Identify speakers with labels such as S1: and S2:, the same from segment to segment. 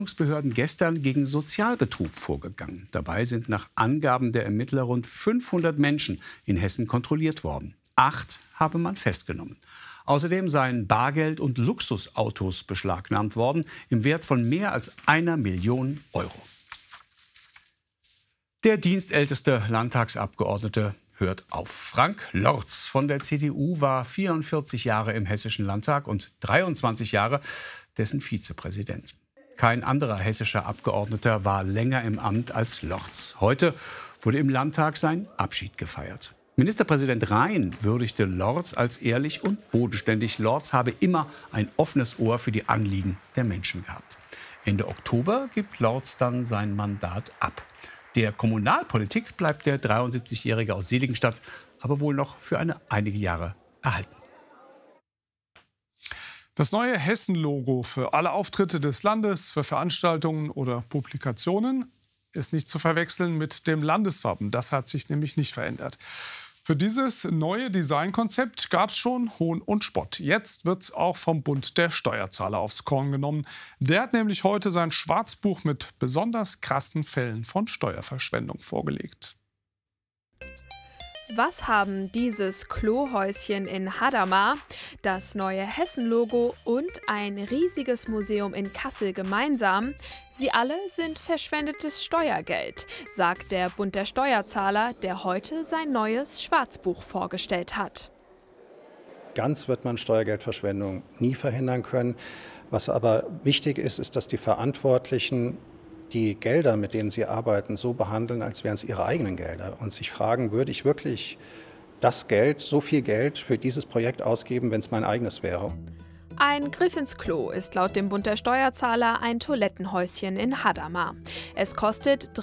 S1: Behörden gestern gegen Sozialbetrug vorgegangen. Dabei sind nach Angaben der Ermittler rund 500 Menschen in Hessen kontrolliert worden. 8 habe man festgenommen. Außerdem seien Bargeld und Luxusautos beschlagnahmt worden im Wert von mehr als 1 Million Euro. Der dienstälteste Landtagsabgeordnete hört auf. Frank Lorz von der CDU war 44 Jahre im Hessischen Landtag und 23 Jahre dessen Vizepräsident. Kein anderer hessischer Abgeordneter war länger im Amt als Lorz. Heute wurde im Landtag sein Abschied gefeiert. Ministerpräsident Rhein würdigte Lorz als ehrlich und bodenständig. Lorz habe immer ein offenes Ohr für die Anliegen der Menschen gehabt. Ende Oktober gibt Lorz dann sein Mandat ab. Der Kommunalpolitik bleibt der 73-Jährige aus Seligenstadt aber wohl noch für einige Jahre erhalten.
S2: Das neue Hessen-Logo für alle Auftritte des Landes, für Veranstaltungen oder Publikationen ist nicht zu verwechseln mit dem Landeswappen. Das hat sich nämlich nicht verändert. Für dieses neue Designkonzept gab es schon Hohn und Spott. Jetzt wird es auch vom Bund der Steuerzahler aufs Korn genommen. Der hat nämlich heute sein Schwarzbuch mit besonders krassen Fällen von Steuerverschwendung vorgelegt.
S3: Was haben dieses Klohäuschen in Hadamar, das neue Hessen-Logo und ein riesiges Museum in Kassel gemeinsam? Sie alle sind verschwendetes Steuergeld, sagt der Bund der Steuerzahler, der heute sein neues Schwarzbuch vorgestellt hat.
S4: Ganz wird man Steuergeldverschwendung nie verhindern können. Was aber wichtig ist, ist, dass die Verantwortlichen die Gelder, mit denen sie arbeiten, so behandeln, als wären es ihre eigenen Gelder und sich fragen, würde ich wirklich das Geld, so viel Geld für dieses Projekt ausgeben, wenn es mein eigenes wäre?
S3: Ein Griff ins Klo ist laut dem Bund der Steuerzahler ein Toilettenhäuschen in Hadamar. Es kostet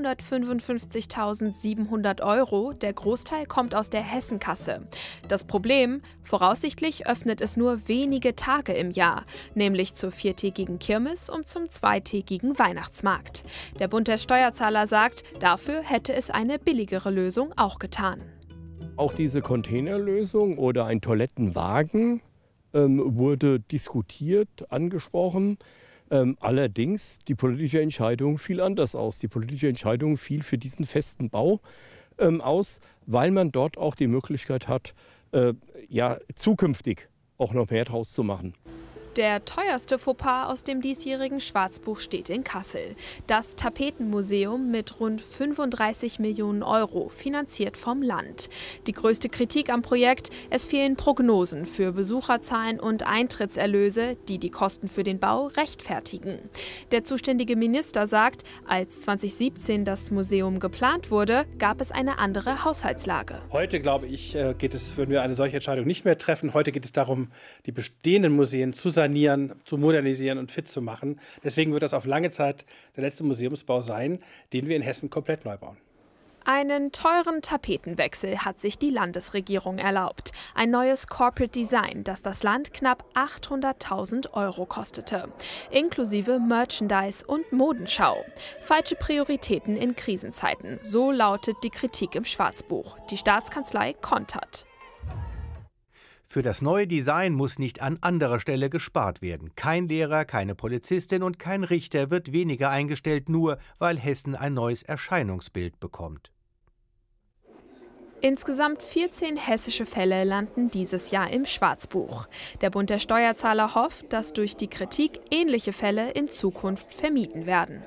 S3: 355.700 €. Der Großteil kommt aus der Hessenkasse. Das Problem: voraussichtlich öffnet es nur wenige Tage im Jahr, nämlich zur 4-tägigen Kirmes und zum 2-tägigen Weihnachtsmarkt. Der Bund der Steuerzahler sagt, dafür hätte es eine billigere Lösung auch getan.
S5: Auch diese Containerlösung oder ein Toilettenwagen wurde diskutiert, angesprochen. Allerdings, die politische Entscheidung fiel anders aus. Die politische Entscheidung fiel für diesen festen Bau aus, weil man dort auch die Möglichkeit hat, zukünftig auch noch mehr draus zu machen.
S3: Der teuerste Fauxpas aus dem diesjährigen Schwarzbuch steht in Kassel. Das Tapetenmuseum mit rund 35 Millionen €, finanziert vom Land. Die größte Kritik am Projekt: es fehlen Prognosen für Besucherzahlen und Eintrittserlöse, die die Kosten für den Bau rechtfertigen. Der zuständige Minister sagt, als 2017 das Museum geplant wurde, gab es eine andere Haushaltslage.
S6: Heute, glaube ich, würden wir eine solche Entscheidung nicht mehr treffen. Heute geht es darum, die bestehenden Museen zu sanieren, zu modernisieren und fit zu machen. Deswegen wird das auf lange Zeit der letzte Museumsbau sein, den wir in Hessen komplett neu bauen.
S3: Einen teuren Tapetenwechsel hat sich die Landesregierung erlaubt. Ein neues Corporate Design, das das Land knapp 800.000 € kostete. Inklusive Merchandise und Modenschau. Falsche Prioritäten in Krisenzeiten. So lautet die Kritik im Schwarzbuch. Die Staatskanzlei kontert.
S7: Für das neue Design muss nicht an anderer Stelle gespart werden. Kein Lehrer, keine Polizistin und kein Richter wird weniger eingestellt, nur weil Hessen ein neues Erscheinungsbild bekommt.
S3: Insgesamt 14 hessische Fälle landen dieses Jahr im Schwarzbuch. Der Bund der Steuerzahler hofft, dass durch die Kritik ähnliche Fälle in Zukunft vermieden werden.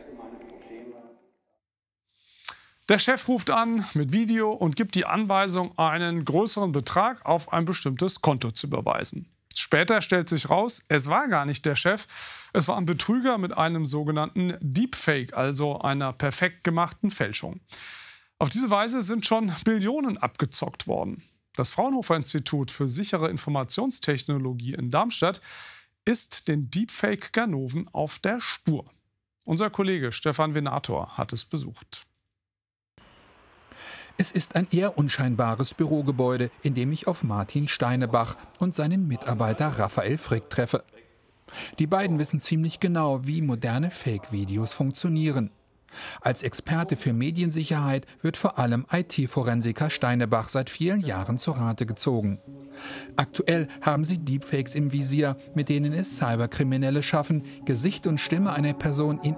S2: Der Chef ruft an mit Video und gibt die Anweisung, einen größeren Betrag auf ein bestimmtes Konto zu überweisen. Später stellt sich raus, es war gar nicht der Chef, es war ein Betrüger mit einem sogenannten Deepfake, also einer perfekt gemachten Fälschung. Auf diese Weise sind schon Billionen abgezockt worden. Das Fraunhofer-Institut für sichere Informationstechnologie in Darmstadt ist den Deepfake-Ganoven auf der Spur. Unser Kollege Stefan Venator hat es besucht.
S8: Es ist ein eher unscheinbares Bürogebäude, in dem ich auf Martin Steinebach und seinen Mitarbeiter Raphael Frick treffe. Die beiden wissen ziemlich genau, wie moderne Fake-Videos funktionieren. Als Experte für Mediensicherheit wird vor allem IT-Forensiker Steinebach seit vielen Jahren zu Rate gezogen. Aktuell haben sie Deepfakes im Visier, mit denen es Cyberkriminelle schaffen, Gesicht und Stimme einer Person in